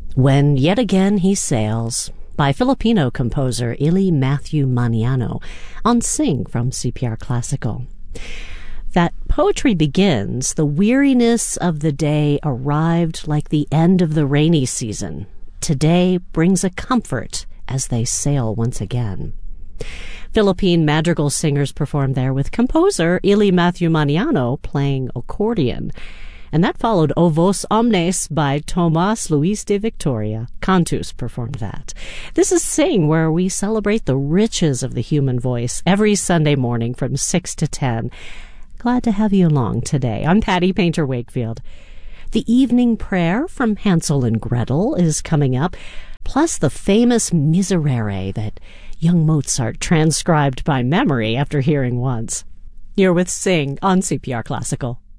When Yet Again He Sails by Filipino composer Ili Matthew Maniano on Sing from CPR Classical. That poetry begins, the weariness of the day arrived like the end of the rainy season. Today brings a comfort as they sail once again. Philippine madrigal singers performed there with composer Ili Matthew Maniano playing accordion. And that followed O Vos Omnes by Tomas Luis de Victoria. Cantus performed that. This is Sing, where we celebrate the riches of the human voice every Sunday morning from 6 to 10. Glad to have you along today. I'm Patty Painter Wakefield. The evening prayer from Hansel and Gretel is coming up, plus the famous Miserere that young Mozart transcribed by memory after hearing once. You're with Sing on CPR Classical.